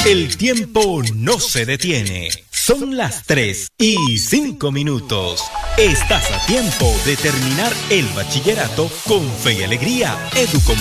El tiempo no se detiene. Son las 3:05. Estás a tiempo de terminar el bachillerato con fe y alegría. Educom